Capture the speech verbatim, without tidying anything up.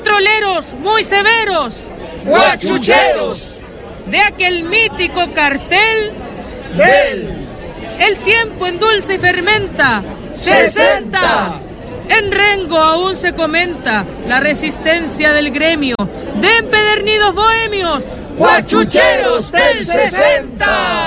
petroleros muy severos, guachucheros, de aquel mítico cartel del El tiempo endulce y fermenta, sesenta. En Rengo aún se comenta la resistencia del gremio de empedernidos bohemios, guachucheros del sesenta.